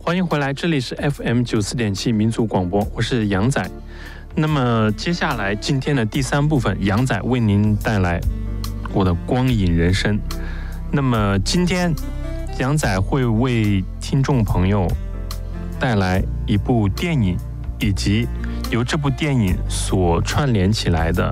欢迎回来，这里是 FM94.7 民族广播，我是杨仔。那么接下来今天的第3部分，杨仔为您带来我的光影人生。那么今天杨仔会为听众朋友带来一部电影，以及由这部电影所串联起来的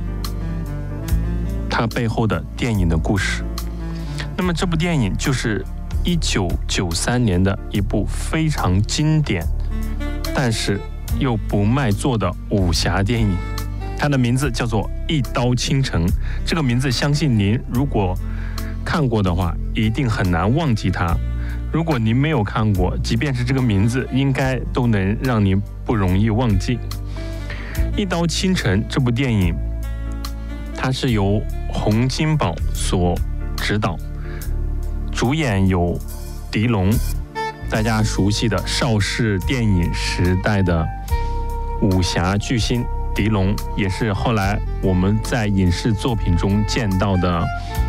它背后的电影的故事。那么这部电影就是1993年的一部非常经典但是又不卖座的武侠电影，它的名字叫做《一刀倾城》。这个名字相信您如果看过的话一定很难忘记它，如果您没有看过，即便是这个名字应该都能让您不容易忘记。《一刀倾城》这部电影它是由洪金宝所指导，主演有狄龙，大家熟悉的邵氏电影时代的武侠巨星狄龙，也是后来我们在影视作品中见到的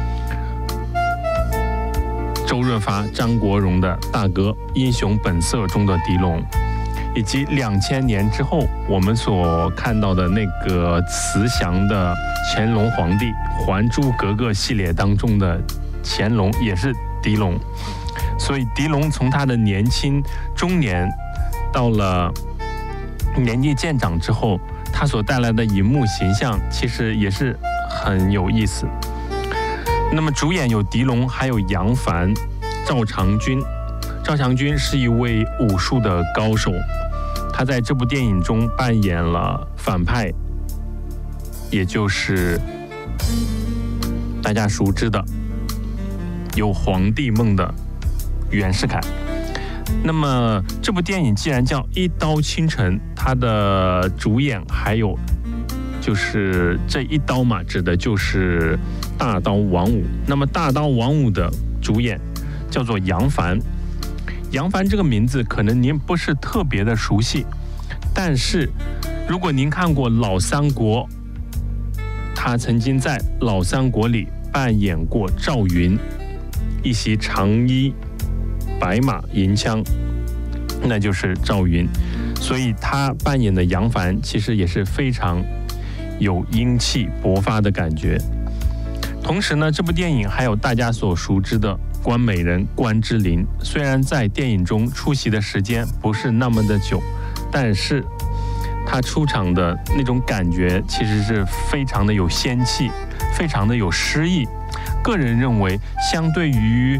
周润发、张国荣的大哥，《英雄本色》中的狄龙，以及2000年之后我们所看到的那个慈祥的乾隆皇帝，《还珠格格》系列当中的乾隆也是狄龙。所以狄龙从他的年轻中年到了年纪渐长之后，他所带来的荧幕形象其实也是很有意思。那么主演有狄龙，还有杨凡、赵长军。赵长军是一位武术的高手，他在这部电影中扮演了反派，也就是大家熟知的有皇帝梦的袁世凯。那么这部电影既然叫《一刀倾城》，它的主演还有就是这一刀嘛，指的就是大刀王五。那么大刀王五的主演叫做杨凡。杨凡这个名字可能您不是特别的熟悉，但是如果您看过《老三国》，他曾经在《老三国》里扮演过赵云，一袭长衣白马银枪，那就是赵云。所以他扮演的杨凡其实也是非常有英气勃发的感觉。同时呢，这部电影还有大家所熟知的关美人关之琳，虽然在电影中出席的时间不是那么的久，但是他出场的那种感觉其实是非常的有仙气，非常的有诗意。个人认为相对于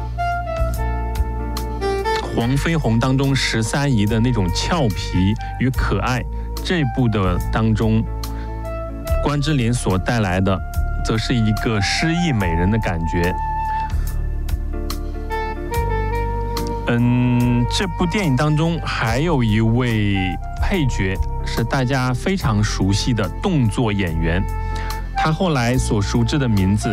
黄飞鸿当中13姨的那种俏皮与可爱，这部的当中关之琳所带来的则是一个诗意美人的感觉。这部电影当中还有一位配角是大家非常熟悉的动作演员，他后来所熟知的名字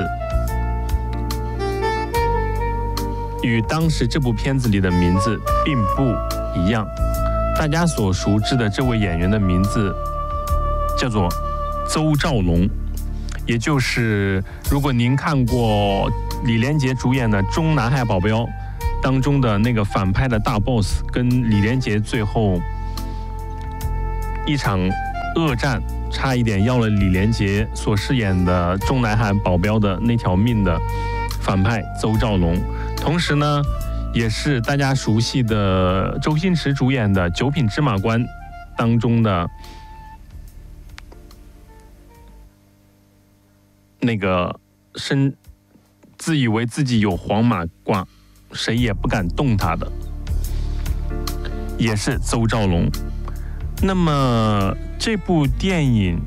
与当时这部片子里的名字并不一样。大家所熟知的这位演员的名字叫做邹兆龙，也就是如果您看过李连杰主演的《中南海保镖》当中的那个反派的大 boss， 跟李连杰最后一场恶战差一点要了李连杰所饰演的中南海保镖的那条命的反派邹兆龙。同时呢，也是大家熟悉的周星驰主演的《九品芝麻官》当中的那个自以为自己有黄马褂，谁也不敢动他的，也是邹兆龙。那么这部电影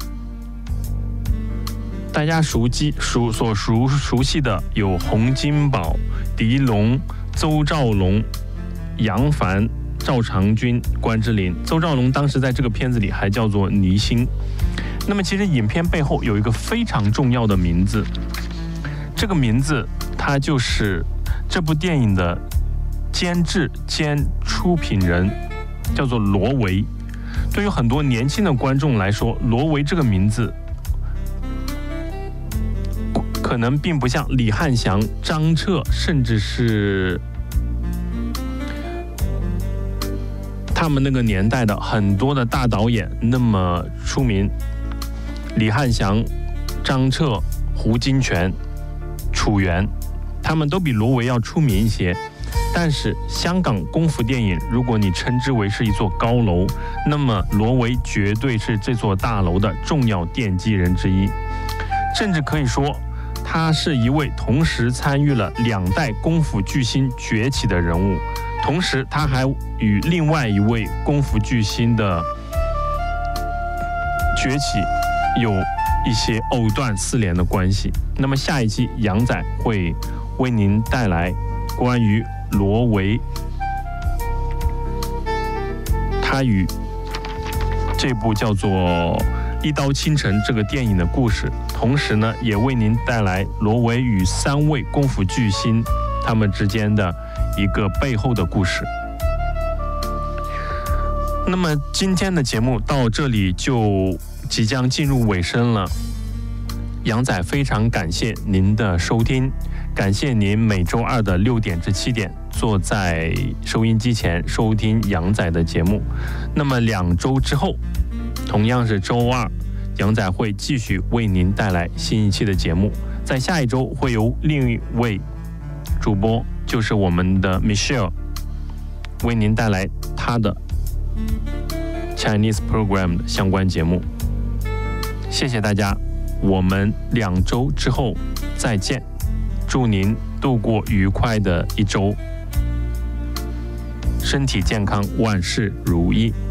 大家熟悉的有洪金宝、狄龙、邹兆龙、杨凡、赵长军、关之琳。邹兆龙当时在这个片子里还叫做倪星。那么其实影片背后有一个非常重要的名字，这个名字它就是这部电影的监制兼出品人，叫做罗维。对于很多年轻的观众来说，罗维这个名字可能并不像李汉祥、张彻，甚至是他们那个年代的很多的大导演那么出名，李翰祥、张彻、胡金铨、楚原，他们都比罗维要出名一些。但是香港功夫电影，如果你称之为是一座高楼，那么罗维绝对是这座大楼的重要奠基人之一，甚至可以说他是一位同时参与了2代功夫巨星崛起的人物，同时他还与另外一位功夫巨星的崛起有一些藕断丝连的关系。那么下一期杨仔会为您带来关于罗维他与这部叫做《一刀倾城》这个电影的故事，同时呢也为您带来罗维与3位功夫巨星他们之间的一个背后的故事。那么今天的节目到这里就即将进入尾声了，杨仔非常感谢您的收听，感谢您每周2的6点至7点坐在收音机前收听杨仔的节目。那么2周之后，同样是周2，杨仔会继续为您带来新一期的节目。在下一周会由另一位主播，就是我们的 Michelle， 为您带来他的 Chinese Program 的相关节目。谢谢大家，我们2周之后再见，祝您度过愉快的一周，身体健康，万事如意。